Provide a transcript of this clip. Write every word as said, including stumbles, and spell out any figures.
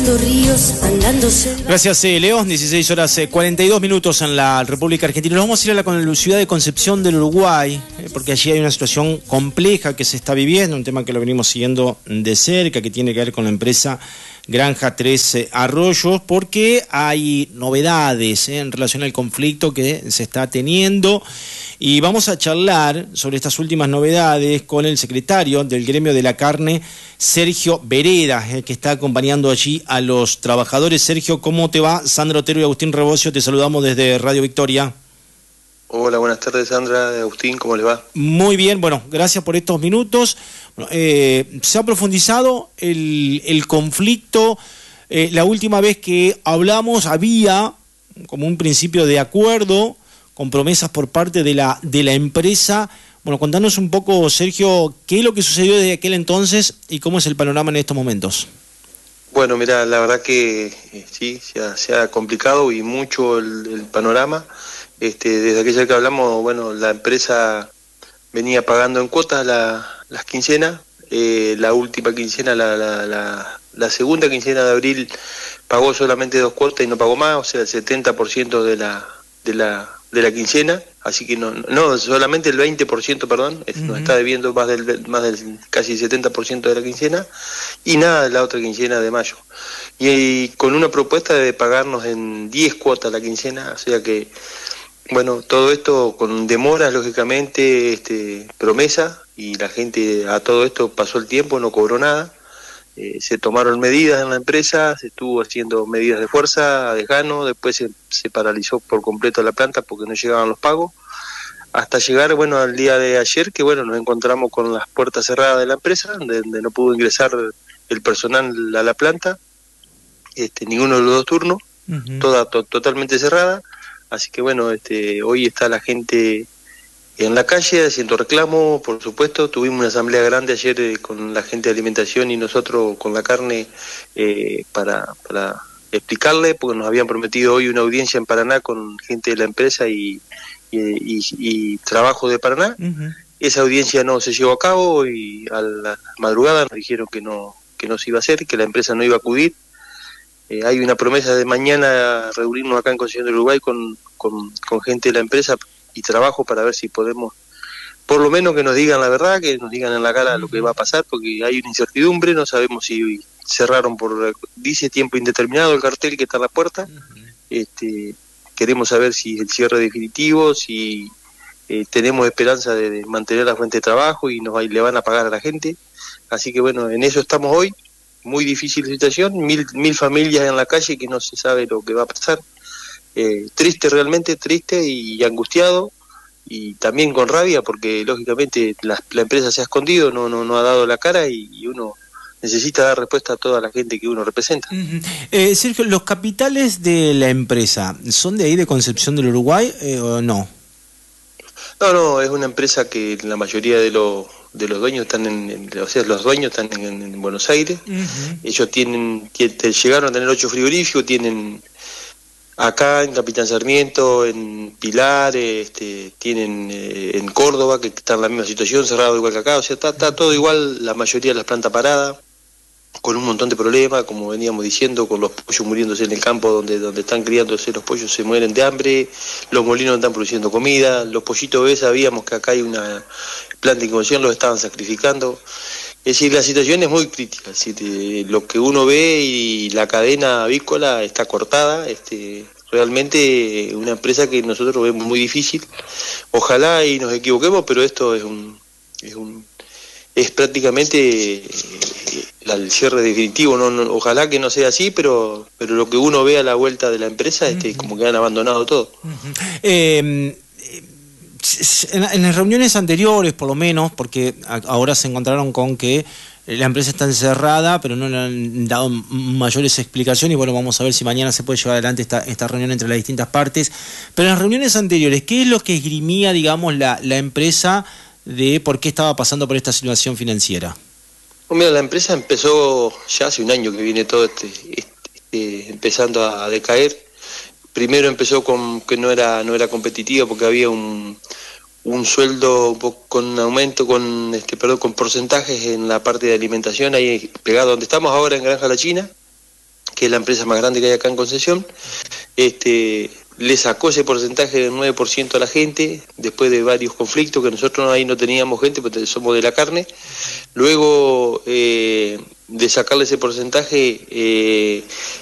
cruzando ríos, andando selvas. Gracias, eh, Leo. dieciséis horas eh, cuarenta y dos minutos en la República Argentina. Nos vamos a ir a la, con la ciudad de Concepción del Uruguay, eh, porque allí hay una situación compleja que se está viviendo, un tema que lo venimos siguiendo de cerca, que tiene que ver con la empresa Granja Tres Arroyos, porque hay novedades eh, en relación al conflicto que se está teniendo. Y vamos a charlar sobre estas últimas novedades con el secretario del Gremio de la Carne, Sergio Vereda, eh, que está acompañando allí a los trabajadores. Sergio, ¿cómo te va? Sandra Otero y Agustín Rebocio, te saludamos desde Radio Victoria. Hola, buenas tardes, Sandra, Agustín, ¿cómo les va? Muy bien, bueno, gracias por estos minutos. Bueno, eh, se ha profundizado el, el conflicto. Eh, la última vez que hablamos había como un principio de acuerdo, con promesas por parte de la, de la empresa. Bueno, contanos un poco, Sergio, qué es lo que sucedió desde aquel entonces y cómo es el panorama en estos momentos. Bueno, mira, la verdad que eh, sí, se ha, se ha complicado y mucho el, el panorama. Este, desde aquella que hablamos, bueno, la empresa venía pagando en cuotas la, las quincenas. Eh, la última quincena, la, la, la, la segunda quincena de abril, pagó solamente dos cuotas y no pagó más, o sea, el setenta por ciento de la... de la de la quincena, así que no, no solamente el veinte por ciento, perdón, es, uh-huh. nos está debiendo más del, más del casi setenta por ciento de la quincena, y nada de la otra quincena de mayo. Y, y con una propuesta de pagarnos en diez cuotas la quincena, o sea que, bueno, todo esto con demoras, lógicamente, este, promesa, y la gente a todo esto pasó el tiempo, no cobró nada. Eh, se tomaron medidas en la empresa, se estuvo haciendo medidas de fuerza, a desgano, después se, se paralizó por completo la planta porque no llegaban los pagos, hasta llegar, bueno, al día de ayer, que bueno, nos encontramos con las puertas cerradas de la empresa, donde, donde no pudo ingresar el personal a la planta, este, ninguno de los dos turnos, uh-huh. toda to, totalmente cerrada, así que bueno, este, hoy está la gente en la calle haciendo reclamo, por supuesto. Tuvimos una asamblea grande ayer eh, con la gente de alimentación y nosotros con la carne eh, para, para explicarle, porque nos habían prometido hoy una audiencia en Paraná con gente de la empresa y, y, y, y trabajo de Paraná. Uh-huh. Esa audiencia no se llevó a cabo y a la madrugada nos dijeron que no, que no se iba a hacer, que la empresa no iba a acudir. Eh, hay una promesa de mañana reunirnos acá en Concepción del Uruguay con, con, con gente de la empresa y trabajo para ver si podemos, por lo menos que nos digan la verdad, que nos digan en la cara lo que va a pasar, porque hay una incertidumbre, no sabemos si cerraron por, dice tiempo indeterminado el cartel que está a la puerta, uh-huh. este, queremos saber si el cierre definitivo, si eh, tenemos esperanza de, de mantener la fuente de trabajo y nos le van a pagar a la gente, así que bueno, en eso estamos hoy, muy difícil situación, mil, mil familias en la calle que no se sabe lo que va a pasar. Eh, triste, realmente triste y angustiado y también con rabia porque lógicamente la, la empresa se ha escondido, no, no, no ha dado la cara y, y uno necesita dar respuesta a toda la gente que uno representa. Uh-huh. eh, Sergio, ¿los capitales de la empresa son de ahí de Concepción del Uruguay eh, o no? No, no, es una empresa que la mayoría de los de los dueños están en, en o sea, los dueños están en, en Buenos Aires. Uh-huh. Ellos tienen, tienen, llegaron a tener ocho frigoríficos, tienen acá en Capitán Sarmiento, en Pilar, este, tienen eh, en Córdoba, que está en la misma situación, cerrado igual que acá, o sea, está, está todo igual, la mayoría de las plantas paradas, con un montón de problemas, como veníamos diciendo, con los pollos muriéndose en el campo donde donde están criándose los pollos, se mueren de hambre, los molinos no están produciendo comida, los pollitos bebés sabíamos que acá hay una planta de incubación, los estaban sacrificando. Es decir, la situación es muy crítica, es decir, lo que uno ve y la cadena avícola está cortada, este, realmente una empresa que nosotros vemos muy difícil. Ojalá y nos equivoquemos, pero esto es un es un es prácticamente el cierre definitivo, no, no, ojalá que no sea así, pero pero lo que uno ve a la vuelta de la empresa, este, uh-huh. como que han abandonado todo. Uh-huh. Eh, En, en las reuniones anteriores, por lo menos, porque a, ahora se encontraron con que la empresa está encerrada, pero no le han dado mayores explicaciones, y bueno, vamos a ver si mañana se puede llevar adelante esta, esta reunión entre las distintas partes. Pero en las reuniones anteriores, ¿qué es lo que esgrimía, digamos, la, la empresa de por qué estaba pasando por esta situación financiera? Bueno, mira, la empresa empezó ya hace un año que viene todo este, este empezando a, a decaer. Primero empezó con que no era no era competitiva porque había un, un sueldo con aumento, con este perdón, con porcentajes en la parte de alimentación, ahí pegado donde estamos ahora en Granja La China, que es la empresa más grande que hay acá en Concepción, este, le sacó ese porcentaje del nueve por ciento a la gente, después de varios conflictos, que nosotros ahí no teníamos gente, porque somos de la carne. Luego eh, de sacarle ese porcentaje, eh,